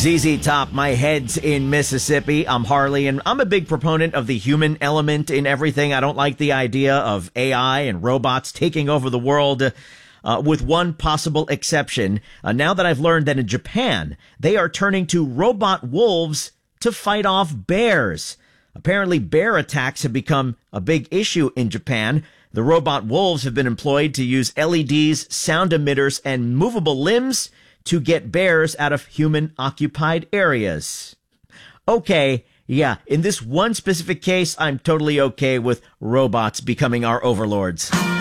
ZZ Top, my head's in Mississippi. I'm Harley, and I'm a big proponent of the human element in everything. I don't like the idea of AI and robots taking over the world, with one possible exception. Now that I've learned that in Japan, they are turning to robot wolves to fight off bears. Apparently, bear attacks have become a big issue in Japan. The robot wolves have been employed to use LEDs, sound emitters, and movable limbs to get bears out of human-occupied areas. Okay, yeah, in this one specific case, I'm totally okay with robots becoming our overlords.